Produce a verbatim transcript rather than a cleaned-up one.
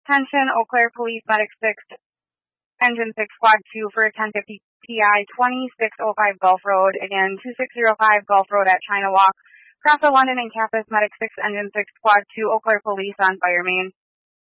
Attention, Eau Claire Police Medic six, Engine six, Squad two for ten fifty P I twenty-six oh five Gulf Road, again two six zero five Gulf Road at China Walk. Cross the London and Campus Medic six, Engine six, Squad two, Eau Claire Police on fire main.